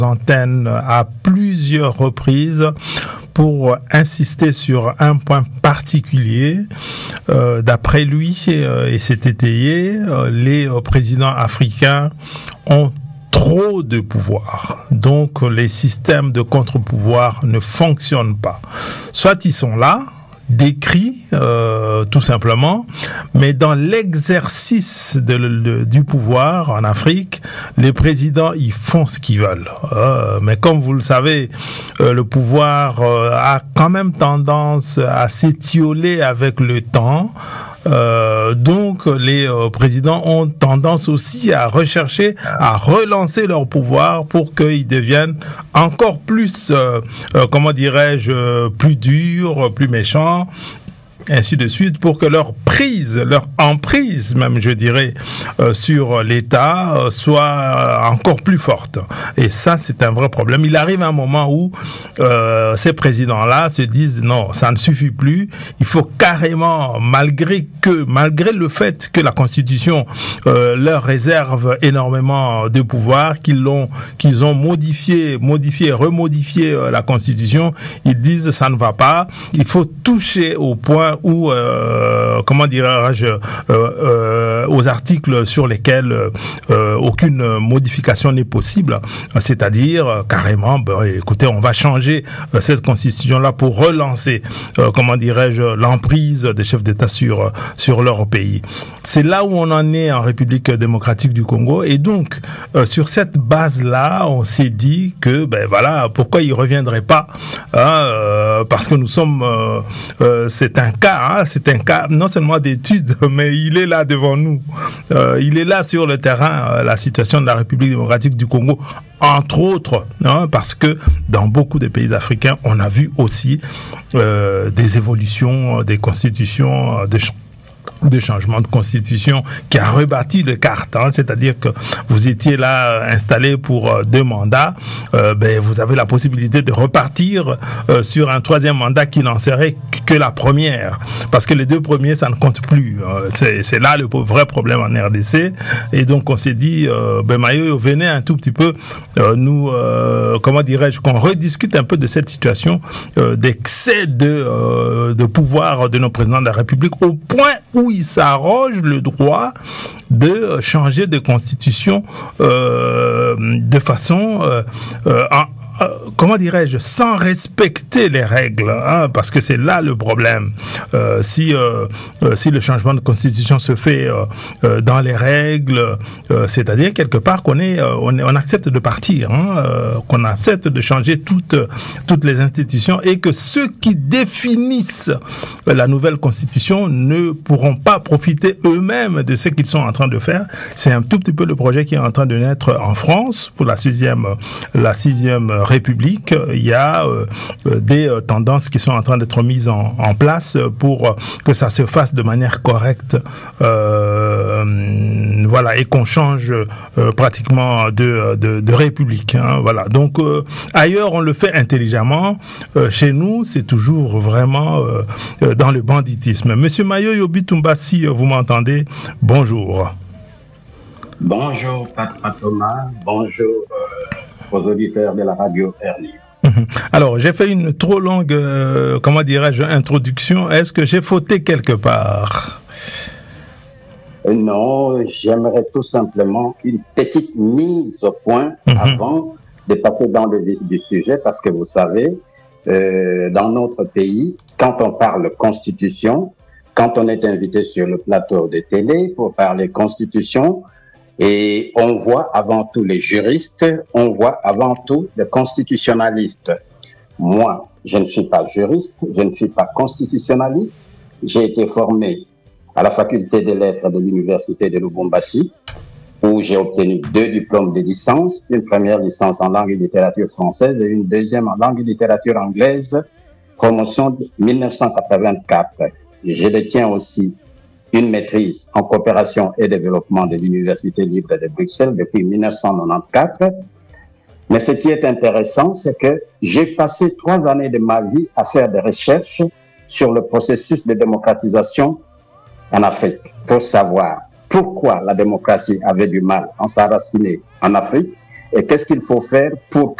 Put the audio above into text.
antenne à plusieurs reprises pour insister sur un point particulier. D'après lui, et c'est étayé, les présidents africains ont trop de pouvoir. Donc les systèmes de contre-pouvoir ne fonctionnent pas. Soit ils sont là, décrits tout simplement, mais dans l'exercice du pouvoir en Afrique, les présidents ils font ce qu'ils veulent. Mais comme vous le savez, le pouvoir a quand même tendance à s'étioler avec le temps. Donc les présidents ont tendance aussi à rechercher à relancer leur pouvoir pour qu'ils deviennent encore plus comment dirais-je, plus durs, plus méchants, ainsi de suite, pour que leur emprise même, je dirais, sur l'État soit encore plus forte. Et ça, c'est un vrai problème. Il arrive un moment où ces présidents-là se disent non, ça ne suffit plus. Il faut carrément, malgré le fait que la Constitution leur réserve énormément de pouvoir, qu'ils ont remodifié la Constitution, ils disent ça ne va pas. Il faut toucher au point où, comment dirais-je, aux articles sur lesquels aucune modification n'est possible, c'est-à-dire carrément, écoutez, on va changer cette constitution-là pour relancer, comment dirais-je, l'emprise des chefs d'État sur leur pays. C'est là où on en est en République démocratique du Congo, et donc sur cette base-là, on s'est dit que, voilà, pourquoi ils reviendraient pas, parce que nous sommes, c'est un cas non seulement d'étude, mais il est là devant nous. Il est là sur le terrain, la situation de la République démocratique du Congo, entre autres, parce que dans beaucoup de pays africains, on a vu aussi des évolutions, des constitutions, de changement de constitution qui a rebâti les cartes, c'est-à-dire que vous étiez là installé pour 2 mandats, vous avez la possibilité de repartir sur un 3e mandat qui n'en serait que la première, parce que les 2 premiers ça ne compte plus. C'est là le vrai problème en RDC, et donc on s'est dit Mayo, venez un tout petit peu nous comment dirais-je, qu'on rediscute un peu de cette situation d'excès de pouvoir de nos présidents de la République, au point où ils s'arrogent le droit de changer de constitution de façon comment dirais-je, sans respecter les règles, parce que c'est là le problème. Si le changement de constitution se fait dans les règles, c'est-à-dire quelque part on accepte de partir, qu'on accepte de changer toutes les institutions, et que ceux qui définissent la nouvelle constitution ne pourront pas profiter eux-mêmes de ce qu'ils sont en train de faire. C'est un tout petit peu le projet qui est en train de naître en France pour la 6e République. Il y a des tendances qui sont en train d'être mises en place pour que ça se fasse de manière correcte, voilà, et qu'on change pratiquement de république, voilà. Donc ailleurs on le fait intelligemment, chez nous c'est toujours vraiment dans le banditisme. Monsieur Mayo Yobitumba, si vous m'entendez, bonjour. Bonjour Papa Thomas, bonjour aux auditeurs de la radio RLI. Alors, j'ai fait une trop longue, comment dirais-je, introduction. Est-ce que j'ai fauté quelque part? Non, j'aimerais tout simplement une petite mise au point avant de passer dans le vif du sujet, parce que vous savez, dans notre pays, quand on parle constitution, quand on est invité sur le plateau de télé pour parler constitution, et on voit avant tout les juristes, on voit avant tout les constitutionnalistes. Moi, je ne suis pas juriste, je ne suis pas constitutionnaliste. J'ai été formé à la faculté des lettres de l'université de Lubumbashi, où j'ai obtenu 2 diplômes de licence, une première licence en langue et littérature française et une deuxième en langue et littérature anglaise, promotion de 1984. Je détiens aussi une maîtrise en coopération et développement de l'Université libre de Bruxelles depuis 1994. Mais ce qui est intéressant, c'est que j'ai passé 3 années de ma vie à faire des recherches sur le processus de démocratisation en Afrique, pour savoir pourquoi la démocratie avait du mal à s'enraciner en Afrique et qu'est-ce qu'il faut faire pour